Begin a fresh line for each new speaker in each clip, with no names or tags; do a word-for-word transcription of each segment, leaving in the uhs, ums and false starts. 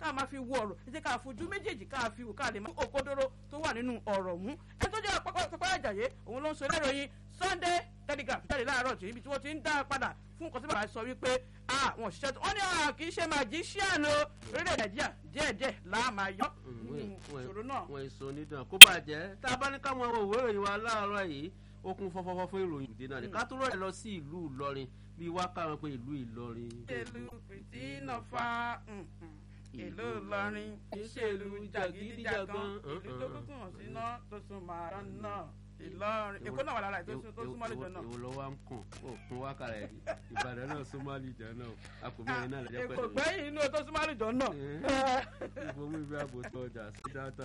ká máa fi wo ọ̀rọ̀ ẹ jẹ́ ká fojú méjèèjì ká fi wò ká lè máa òkodoro tó wà nínú ọ̀rọ̀ mú ẹ tó jẹ́ Tọ́pẹ́ Àjàyí òun ló ń sọ ìròyìn Sunday Telegraph jáde láàárọ̀ tí ibi tí wọ́n ti ń dá padà fún nǹkan tí bàbá sọ wípé àwọn òṣìṣẹ́ wọ́n ní àwọn kì í ṣe magician o orílẹ̀ Nàìjíríà díẹ̀díẹ̀ là máa yọ ìṣòro náà.
wọ́n èso onídàn kó bàjẹ́ tá a bá ní ká mọ òwe ìròyìn wa láàárọ̀ yìí ó kún fọ́fọ́fọ́ fún ìròyìn ìdè náà ní ká tó rọ̀ lọ sí ìlú Ìlọrin bí wá káwọn pé ìlú Ìlọrin.
ìlú Christina fa ìlú Ìlọrin ìṣèlú jàgídíjàgan ìlú tó kúkú hàn síná tó sún màá náà Ìlọrin Èkó náà wà lára tó súnmọ́ àlejò náà.
èwo lọ́wọ́ ń kàn ó kún wákàrà ẹ̀ Ìbàdàn náà súnmọ́ àlejò náà àpòmọ́rin náà lẹ́jọ́ pẹ̀lú.
Èkó gbẹ́yìn inú tó súnmọ́ àlejò náà.
ìfowó ìwé àbò tó ọjà sí dáta.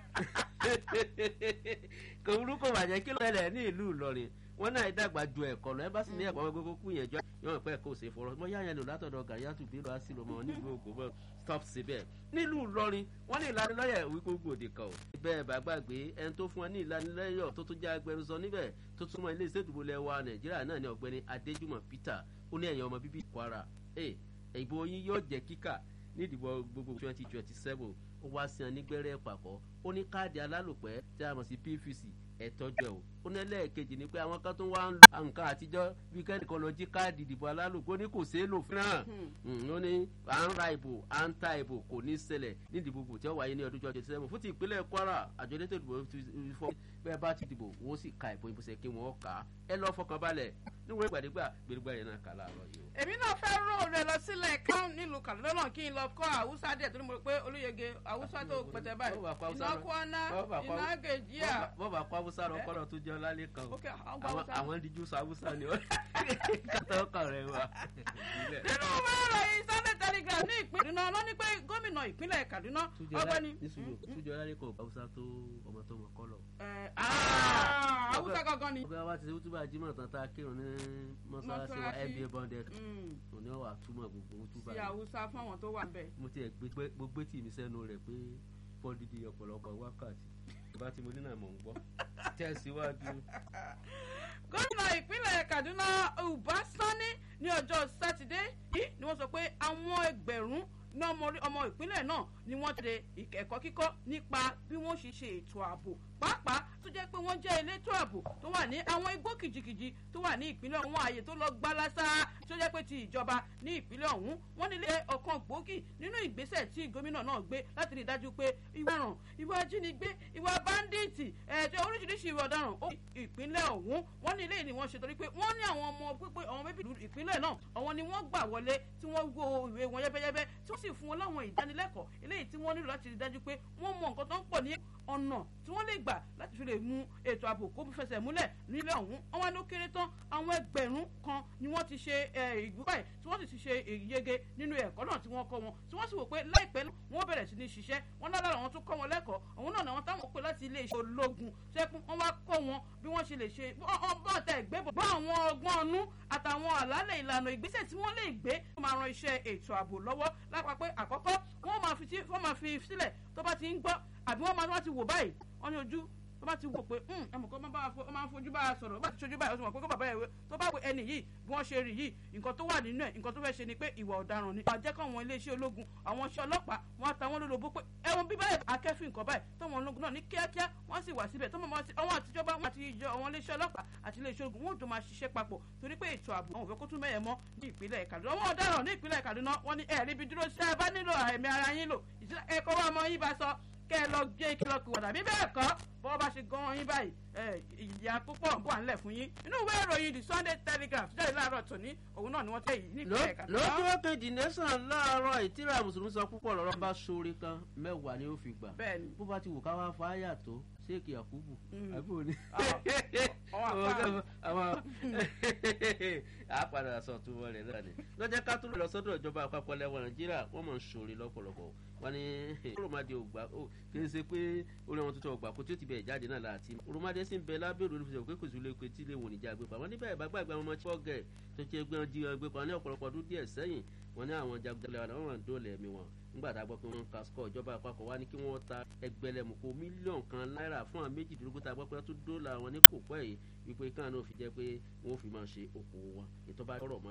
kò burúkú bàjẹ́ kí ló tẹ̀lé ní ìlú Ìlọrin wọn náà dàgbà ju ẹ̀kọ́ lọ ẹ bá sì ní ẹ̀kọ́ gbogbo kú yẹn jọ yọ̀n pẹ́ kó o ṣe fọ̀rọ̀ mọ́ yáyẹn lò látọ̀dọ̀ Gàyàtù bí lọ́wọ́ sí lọ́mọ nílùú Ògùn bọ́ stop síbẹ̀ nílùú Ìlọrin wọ́n ní ìlanilọ́yẹ̀ wípé gbòde kan ò. bẹ́ẹ̀ bá gbàgbé ẹni tó fún wọn ní ìlanilọ́yẹ̀ tó tún jẹ́ agbẹnusọ níbẹ̀ tó túnmọ̀ ilé iṣẹ́ ìdìbò lẹ́wà Nàìjíríà náà ní ọ̀gbẹ́ni Adéjùmọ̀ Peter ó ní ẹ̀yàn ọmọ bíbí Kwara ìbò yín yóò jẹ́ kíkà ní ìdìbò gbogbo twenty twenty seven ó wá sí ẹni gbẹ́rẹ́ pàkọ́ ó ní káàdì alálòpẹ́ tí a mọ̀ sí P V C ẹ̀tọ́jú ẹ̀ o ó ní ẹlẹ́ẹ̀kejì ni pé àwọn kan tó wá ń lo nǹkan àtijọ́ bí kẹ́nìkan lọ jí káàdì ìdìbò alálòpẹ́ ó ní kò ṣeé lò fún náà ó ní à ń ra ìbò à ń ta ìbò kò ní ṣẹlẹ̀ ní ìdìbò tí ó wáyé ní ọdún twenty twenty seven fún ti ìpínlẹ̀ Kwara àjọ elétò ìdìbò fún bẹ́ẹ̀ bá ti dìbò wọ́n sì ka ìbò ìbùsẹ̀ kí wọ́n kà á ẹ lọ́ fọkàn balẹ̀ níwọ̀n ìgbàdégbà gbèrúgbà yẹn náà kà láàárọ̀ yìí o.
èmi náà fẹ́ rò rẹ lọ sílẹ̀ kán nílùú Kaduna náà kí n lọ kọ́ Haúsá díẹ̀ torí mo rò pé Olúyege Haúsá tó pẹ̀tẹ́ báyìí iná Kwana iná Gèjìyà.
bọ́ọ̀bà kọ́ Haúsá lọ kọ́ lọ tó jẹ́ ọlálẹ́ kan o àwọn díjú sọ Haúsá ni ó kàtà ọkàn rẹ wà.
nínú ìròyìn Sunday Telegraph ní ìpínlẹ̀ Kaduna wọ́n ní pé gómìnà ìpínlẹ̀ Kaduna ọgbẹ́ni.
túnjọ ọlálẹ́ kan Haúsá tó ọmọ tó mọ kọ́ lọ.
Haúsá gangan ni.
ọgbẹ́ wa ti ṣe wútúbà Jímọ̀ tán tá a kírun ní mọ́sálásí wa N B A bonded òní ọ̀wà túmọ̀ gbogbo wútúbà.
sí Haúsá fún àwọn tó wà ń bẹ̀.
mo ti ẹ̀ gbé tì mí sẹ́nu rẹ̀ pé fọ́dídì ọ̀pọ̀lọpọ̀ wákàtí ìbá tí mo ní náà mọ̀ ń gbọ́ tẹ̀síwájú.
gómìnà ìpínlẹ̀ Kaduna Uba Sani ní ọjọ́ sátidé yìí ni wọ́n sọ pé àwọn ẹgbẹ̀rún ní ọmọ ìpínlẹ̀ náà ni wọ́n ti ṣe ìkẹ́kọ̀ọ́ kíkọ́ nípa bí wọ́n ṣe ṣe ètò ààbò pàápàá tó jẹ́ pé wọ́n jẹ́ elétò ààbò tó wà ní àwọn igbó kìjikìji tó wà ní ìpínlẹ̀ ọ̀hún ààyè tó lọ gbálásá tó jẹ́ pé ti ìjọba ní ìpínlẹ̀ ọ̀hún wọ́n nílé ọ̀kan gbòógì nínú ìgbésẹ̀ tí gómìnà náà gbé láti rí i dájú pé ìwà ọ̀ràn ìwà ajínigbé ìwà báńdíìtì ẹ̀ẹ́dẹ̀ oríṣiríṣi ìwà ọ̀daràn ó ìpínlẹ̀ ọ̀hún wọ́n ní ilé ni wọ́n ṣe torí pé wọ́n ní àwọn ọmọ pípé àwọn bébí ìpínlẹ̀ náà àwọn ni wọ́n gbà wọlé tí wọ́n wo ìwé wọn yẹ́bẹ́yẹ́bẹ́ tí wọ́n sì fún wọn láwọn ìdánilẹ́kọ̀ọ́ eléyìí tí wọ́n nílò láti rí i dájú pé wọ́n mọ nǹkan tó ń pọ̀ ní ọ̀nà tí wọ́n lè gbà láti fi lè mú ètò ààbò kó fẹsẹ̀ múlẹ̀ nílẹ̀ ọ̀hún wọ́n wá ló kéré tán àwọn ẹgbẹ̀rún kan ni wọ́n ti ṣe ìgbó báyìí tí wọ́n sì ti ṣe ìyege nínú ẹ̀kọ́ náà tí wọ́n kọ́ wọn tí wọ́n sì wò pé láìpẹ́ wọ́n bẹ̀rẹ̀ sí ní ṣiṣẹ́ wọ́n lára àwọn tó kọ́ wọn lẹ́kọ̀ọ́ òun náà làwọn táwọn pè láti ilé iṣẹ́ ológun ṣẹ́kún wọ́n wá kọ́ wọn bí wọ́n ṣe lè ṣe bọ́ọ̀ tẹ ìgbébọ̀ bọ́ àwọn ọgbọ́n ọnú àtàwọn àlàálẹ̀ ìlànà ìgbésẹ̀ tí wọ́n lè gbé tó máa ran iṣẹ́ ètò ààbò lọ́wọ́ lápá pé àkọ́kọ́ wọ́n máa fi sílẹ̀ tó bá ti ń gbọ́ àbí wọ́n máa ti wò báyìí wọ́n ní ojú tó bá ti wò pé ẹmọ kan máa ń fojú bá a sọ̀rọ̀ bá ti ṣojú báyìí ó sì mọ̀ pé kó bàbá ẹ̀ tó bá wo ẹni yìí bí wọ́n ṣe rí yìí nǹkan tó wà nínú ẹ̀ nǹkan tó fẹ́ ṣe ni pé ìwà ọ̀daràn ni. àjẹ́ kan àwọn iléeṣẹ́ ológun àwọn iṣẹ́ ọlọ́pàá wọn àtàwọn olólobó pé ẹ̀wọ̀n bí báyìí akẹ́fìn nǹkan báyìí tọ́wọ́n ológun náà ní kíákíá wọ́n sì wà síbẹ̀ tọ́wọ́n àwọn àtijọba wọn àti ìjọ àwọn iléeṣẹ́ ọlọ́pàá àti iléeṣẹ́ ológun wọn ò tó máa ṣiṣẹ́ papọ̀ torí pé ètò ààbò àwọn òfin kó tún mẹ́yẹ mọ́ ní ìpínlẹ̀ Kaduna wọn ọ̀daràn ní ìpínlẹ̀ Kaduna wọn ní ẹ̀rí ibi dúró sí ẹ bá nílò ẹ̀mí ara yín lò ẹ̀kọ́ wa mọ yín bá sọ kẹ́ ẹ lọ gbé kí lọ kí wọ̀dà bí bẹ́ẹ̀ kọ́ bọ́ bá ṣe gan yín báyìí ìyá púpọ̀ wà ńlẹ̀ fún yín inú ìwé ìròyìn The Sunday Telegraph jáde láàárọ̀ tòní òun náà ni wọ́n tẹ̀ yìí ní ìpínlẹ̀ Kaduna.
lójú kejì nation láàárọ̀ ìtìrà mùsùlùmí sọ púpọ̀ lọ́rọ̀ bá sórí kan mẹ́wàá ni ó fi gbà bó bá ti wù ká wá fáyà tó ṣéèkì Yakubu àbí òní. àwọn àpàdà sọ tó wọlé náà ni lọ́jọ́ ká tó lọ sọ́dọ̀ ìjọba àpapọ̀ lẹ́wọ̀n Nàìjíríà wọ́n mọ̀ ń sórí lọ́pọ̀lọpọ̀ wọ́n ní oromade ògbà kì í ṣe pé orí wọn tuntun ọgbà kó tí ó ti bẹ̀rẹ̀ jáde náà láti oromade sì ń bẹ lábẹ́ òdo olùfisẹ̀ pé kò sí lè pe tí lè wò níjà gbé pa wọ́n níbẹ̀ ìbágbàgbà wọn tí wọ́n gẹ̀ tó ṣe gbé wọn jí wọn gbé pa ní ọ̀pọ̀lọpọ̀ ọdún díẹ̀ sẹ́yìn wọ́n ní àwọn jagunjalè wọn wọn dóòlà ẹ̀mí wọn nígbà tá a gbọ́ pé wọ́n ń ka skọ́ ìjọba àpapọ̀ wá ní kí wọ́n ta ẹgbẹ̀lẹ́mùkó mílíọ̀nù kan náírà fún àwọn méjìdínlógún tá a gbọ́ pé wọ́n tún dóòlà wọn ní kò pẹ́ yìí wípé káwọn náà fi jẹ́ pé wọ́n fi máa ṣe okòwò wọn ìtọ́ba ọ̀rọ̀ mọ́